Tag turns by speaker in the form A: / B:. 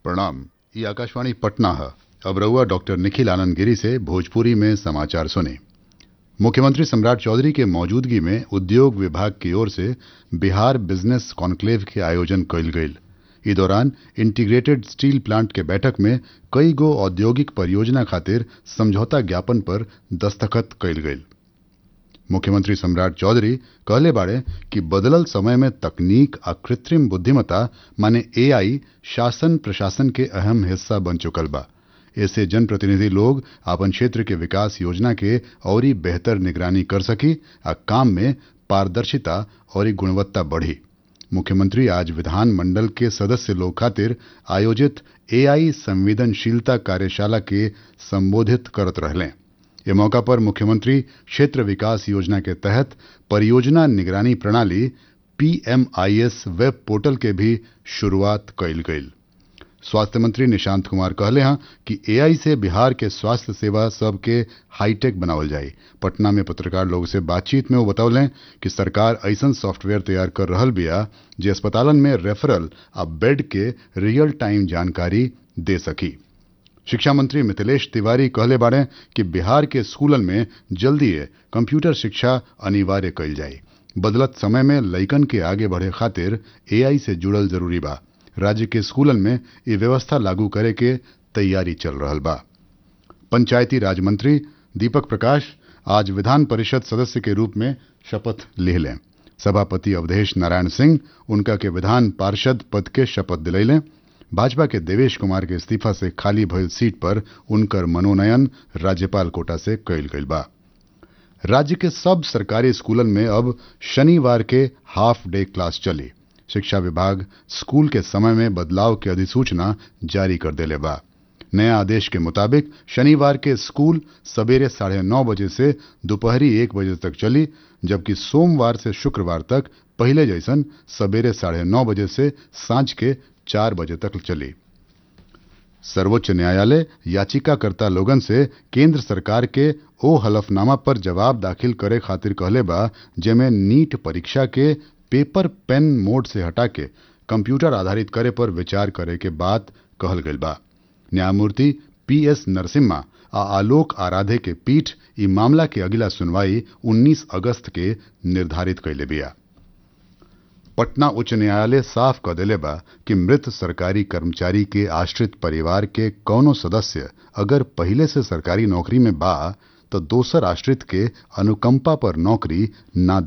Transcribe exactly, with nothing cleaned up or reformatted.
A: प्रणाम। ये आकाशवाणी पटना है। अब रहुआ डॉक्टर निखिल आनंद गिरी से भोजपुरी में समाचार सुने। मुख्यमंत्री सम्राट चौधरी के मौजूदगी में उद्योग विभाग की ओर से बिहार बिजनेस कॉन्क्लेव के आयोजन कइल गइल। ई दौरान इंटीग्रेटेड स्टील प्लांट के बैठक में कई गो औद्योगिक परियोजना खातिर समझौता ज्ञापन पर दस्तखत कइल गइल। मुख्यमंत्री सम्राट चौधरी कहले बाड़े कि बदलल समय में तकनीक आ कृत्रिम बुद्धिमत्ता माने एआई शासन प्रशासन के अहम हिस्सा बन चुकल बा। इससे जनप्रतिनिधि लोग अपन क्षेत्र के विकास योजना के औरी बेहतर निगरानी कर सकी आ काम में पारदर्शिता और गुणवत्ता बढ़ी। मुख्यमंत्री आज विधान मंडल के सदस्य लोग खातिर आयोजित एआई संवेदनशीलता कार्यशाला के संबोधित करत रहले। ये मौका पर मुख्यमंत्री क्षेत्र विकास योजना के तहत परियोजना निगरानी प्रणाली पीएमआईएस वेब पोर्टल के भी शुरुआत कइल गइल। स्वास्थ्य मंत्री निशांत कुमार कहले हैं कि एआई से बिहार के स्वास्थ्य सेवा सब के हाईटेक बनावल जाए। पटना में पत्रकार लोग से बातचीत में वो बतौलें कि सरकार ऐसन सॉफ्टवेयर तैयार कर रहल बिया जे अस्पतालन में रेफरल आ बेड के रियल टाइम जानकारी दे सकी। शिक्षा मंत्री मिथिलेश तिवारी कहले बाड़े कि बिहार के स्कूलन में जल्दी कंप्यूटर शिक्षा अनिवार्य कइल जाए। बदलत समय में लइकन के आगे बढ़े खातिर एआई से जुड़ल जरूरी बा। राज्य के स्कूलन में ये व्यवस्था लागू करे के तैयारी चल रहल बा। पंचायती राज मंत्री दीपक प्रकाश आज विधान परिषद सदस्य के रूप में शपथ ले लें। सभापति अवधेश नारायण सिंह उनका के विधान पार्षद पद के शपथ दिलैलें। भाजपा के देवेश कुमार के इस्तीफा से खाली भइल सीट पर उनकर मनोनयन राज्यपाल कोटा से कइल गइल बा। राज्य के सब सरकारी स्कूलन में अब शनिवार के हाफ डे क्लास चली। शिक्षा विभाग स्कूल के समय में बदलाव की अधिसूचना जारी कर देले बा। नया आदेश के मुताबिक शनिवार के स्कूल सवेरे साढ़े नौ बजे से दोपहरी एक बजे तक चली, जबकि सोमवार से शुक्रवार तक पहले जैसन सवेरे साढ़े नौ बजे से सांझ के चार बजे तक चली। सर्वोच्च न्यायालय याचिकाकर्ता लोगन से केंद्र सरकार के ओ हलफनामा पर जवाब दाखिल करे खातिर कहले बा जेमे नीट परीक्षा के पेपर पेन मोड से हटा के कंप्यूटर आधारित करे पर विचार करे के बात कहल गइल बा। न्यायमूर्ति पी एस नरसिम्हा आ आलोक आराधे के पीठ ई मामला के अगला सुनवाई उन्नीस अगस्त के निर्धारित कइले बिया। पटना उच्च न्यायालय साफ क देले बा कि मृत सरकारी कर्मचारी के आश्रित परिवार के कौनो सदस्य अगर पहले से सरकारी नौकरी में बा तो दोसर आश्रित के अनुकंपा पर नौकरी ना